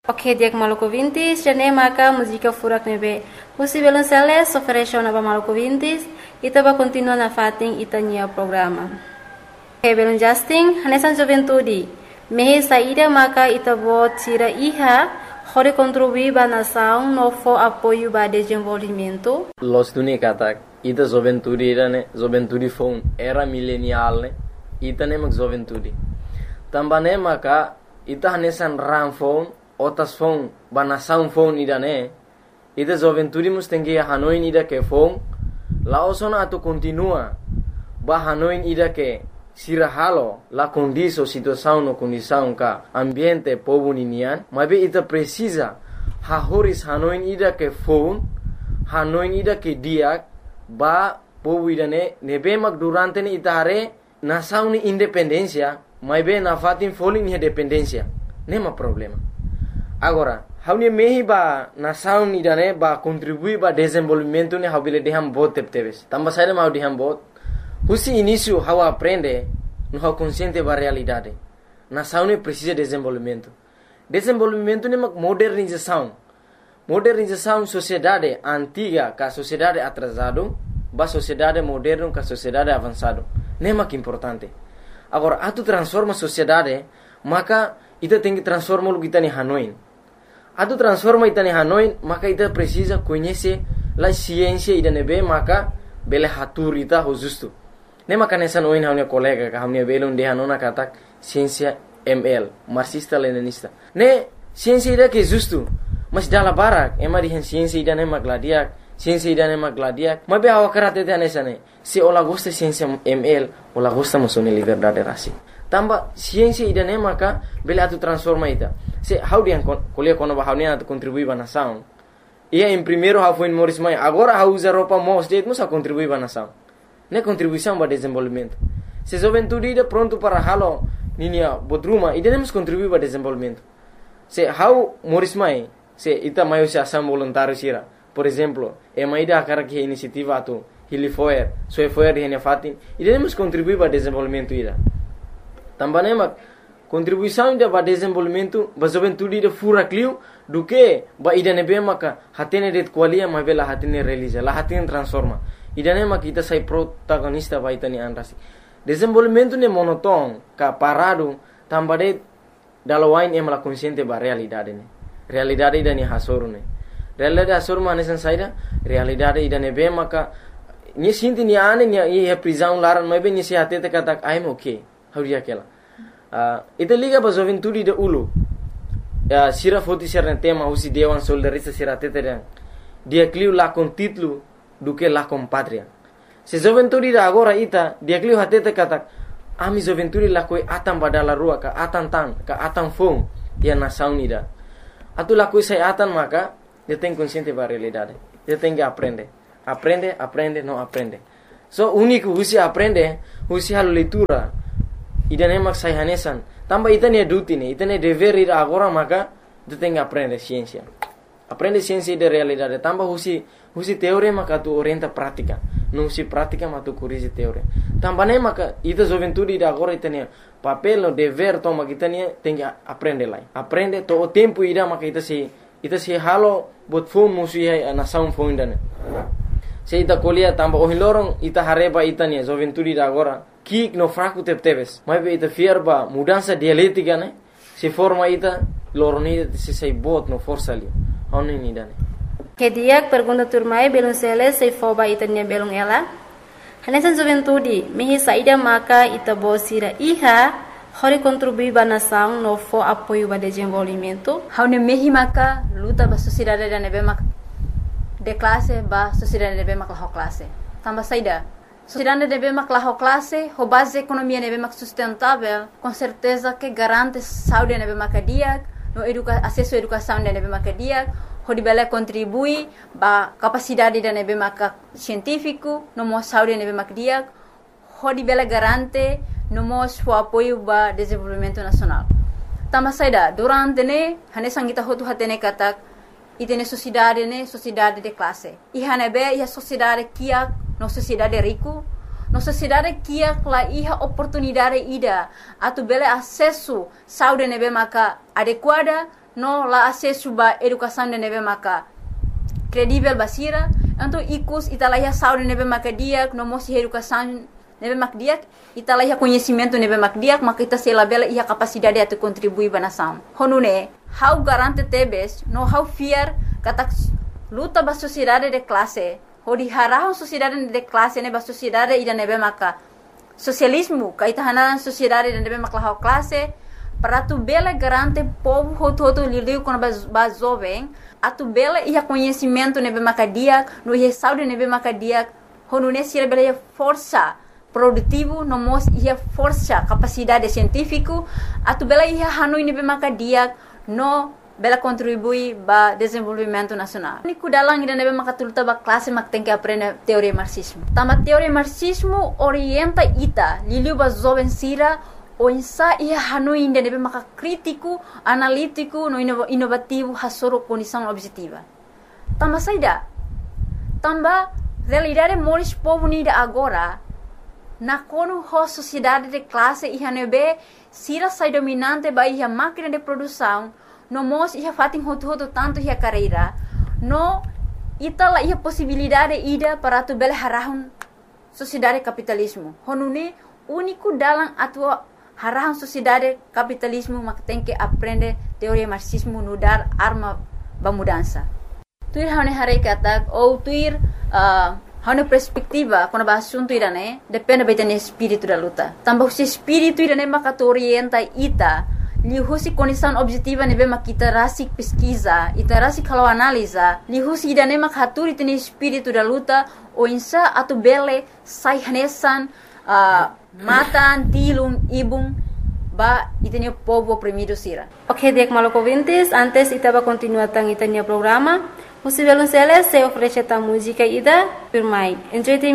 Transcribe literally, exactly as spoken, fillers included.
Ok, dia ke Maluku Vintis, jane maka música furak nebe. Husi Violonceles ofereceu na Maluku Vintis, ita ba continua na fating ita nia programa. Ok, Belon Justin, hanesan juventude. Mehe saída maka ita bo tira iha, hore contribuir ba nação no fo apoio ba desenvolvimento. Los duni katak, ita juventude ira ne, juventude phone era millennial ne, ita ne mak juventude. Tambane maka ita hanesan ram phone, otas phone ba nação phone ida ne, ita juventude mus tengi Hanoi ida ke phone, la osona atu continua ba Hanoi ida ke sirahalo la condição situação no condição ka ambiente povo ninian, mas be ita precisa ha horis Hanoi ida ke phone, Hanoi ida ke diak ba povo ida ne nebe mak durante ni ita hare nação ni independência, mas be na fatin foling ni dependência, nema problema. Agora, haunia mehi ba nação ida ne ba contribuir ba desenvolvimento ni habile deham bot tepteves. Tamba saída mau deham bot. Husi início how aprende no how consciente ba realidade. Nação ne precisa de desenvolvimento. Desenvolvimento ne mak modernização. Modernização sociedade antiga ka sociedade atrasado, ba sociedade moderno ka sociedade avançado. Ne mak importante. Agora, atu transforma sociedade, maka ita tem que transformar o kita ni Hanoi. Atu transforma ita ni Hanoi, maka ita precisa conhecer la ciência ida nebe, maka bele hatur ita ho justo. Ne maka nessa noin haunia colega ka haunia belon de hanona katak ciência M L, marxista leninista. Ne ciência ida que justo, mas dala barak, ema di ciência ida ne magladiak, ciência ida ne magladiak. Mas be awa karate te nessa ne. Se ola gosta ciência M L, ola gosta musone liberdade rasi. Tamba ciência ida ne maka bele atu transforma ita. Se how dia kuliah kono ba haunia atu contribui ba nação. Ia em primeiro how foi Morris Mai, agora how usa roupa mos de musa contribui ba nação. Ne contribuição para desenvolvimento. Se juventude ida pronto para halo ninia bodruma, ida nemos contribuir para desenvolvimento. Se how Morris Mai, se ita maio se ação voluntário sira. Por exemplo, e mai da cara que iniciativa atu Hilifoer, so foer de fatin, ida nemos contribuir para desenvolvimento ida. Também mak contribuição ida para desenvolvimento, ba juventude ida fura clio do que ba ida nebe maka hatene det qualia ma bela hatene realiza, la hatene transforma. Ida ne mak kita sai protagonista ba itani anrasi. Desenvolvimento ne monoton ka parado tambade dalawain em la consciente ba realidade ne. Realidade ida ni hasoru ne. Realidade hasoru manesan saida, realidade ida nebe maka ni sinti ni ane ni e prisão laran ma be ni se hatete katak I'm okay. Hauria kela. Uh, ita liga ba juventude de ulu. Uh, sira foti ser tema usi dewan soldarista sira teteren. Dia cliu la con título do que la com patria. Se juventude de agora ita dia cliu hatete katak ami juventude la koi atan badala rua ka atan tan ka atan fong dia nação ida. Atu la koi sai atan maka dia tem consciente ba realidade. Dia tem que aprender. Aprende, aprende, não aprende. So único usi aprende, usi halo leitura. Ida nemak sai hanesan. Tamba ita ne duty ne, ita ne dever ida agora maka tu tem que aprender ciência. Aprende ciência de realidade. Tamba husi husi teoria maka tu orienta prática. Não husi prática maka tu corrige teoria. Tamba ne maka ita juventude ida agora ita ne papel no dever toma kita ne tem que aprender lá. Aprende to o tempo ida maka ita se ita se halo bot phone musi ai nação phone dane. Se ita colia tamba o hilorong ita hareba ita ne juventude ida agora kik no fraco tepteves. Mas be ita fierba mudança dialética ne se forma ita loroni se sei bot no força ali. Oni ni dane. Que dia pergunta turmai belum sele sei foba ita nia belum ela. Hanesan juventude mehi saída maka ita bosira iha hori contribuir ba nação no fo apoio ba desenvolvimento. Haune mehi maka luta ba sociedade da nebe mak de classe ba sociedade nebe mak la classe. Tamba saída sociedade nebe mak la classe, ho base economia nebe mak sustentável, com certeza que garante saúde nebe mak dia, no educa acesso à educação nebe mak dia, ho dibele contribui ba capacidade da nebe mak científico, no mo saúde nebe mak dia, ho dibele garante no mo o apoio ba desenvolvimento nacional. Tamba saída durante ne hanesan kita hotu hatene katak itene sociedade ne sociedade de classe. I hanebe ia sociedade kia no sociedade rico, no sociedade kia la iha oportunidade ida atu bele acesso saúde nebe maka adequada no la acesso ba educação de nebe maka credível basira, então icus italahia saúde nebe maka dia, no mosi educação nebe maka dia, italahia conhecimento nebe maka dia, maka ita se labela ia capacidade de contribuir ba nação. Honune, how garante tebes, no how fear kata luta ba sociedade de classe, hodi harahon sociedade de classe ne ba sociedade ida nebe maka socialismo, kaita hanan sociedade de nebe maka classe, para tu bela garante povo hoto hoto liliu quando ba jovem, a tu bela ia conhecimento nebe maka dia, no ia saúde nebe maka dia, honune sira bela ia força produtivo, no mos ia força capacidade científico, a tu bela ia hanoi nebe maka dia, no bela contribui ba desenvolvimento nacional. Ni kudalang ida nebe maka tuluta ba classe mak tem que aprender teoria marxismo. Tama teoria marxismo orienta ita liliu ba jovem sira o insa ia hanoi ida nebe maka crítico, analítico, no inovativo hasoro condição objetiva. Tama saida. Tamba realidade moris povo nida agora na kono ho sociedade de classe ia nebe sira sai dominante ba ia máquina de produção no mos ia fatin hotu hotu tanto ia carreira no itala ia possibilidade ida para tu bel harahun sociedade capitalismo honune único dalam atua harahun sociedade capitalismo mak tem que aprender teoria marxismo no dar arma ba mudança tuir hane hare kata ou tuir uh, hane perspectiva quando ba assunto irane depende betane espírito da luta tambah se espírito irane maka orienta ita lihusi condição objetiva nebe makita rasik pesquisa ita rasik kalau analisa lihusi idane mak haturi tene espírito da luta o insa atu bele sai hanesan uh, matan tilum ibung ba itene povo oprimido sira. Ok, dek maloko vintis, antes itaba continua tang itania programa. Musi velun sele se ofrece ta música ida firmai. Enjoy